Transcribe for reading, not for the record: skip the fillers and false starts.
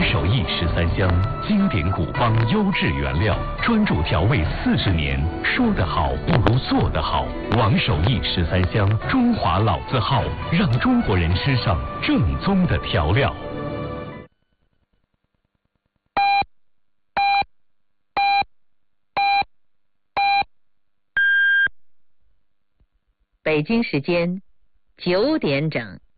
手艺13香，经典古方，优质原料，专注调味40年。说得好不如做得好。王手艺13香，中华老字号，让中国人吃上正宗的调料。 北京时间9点整。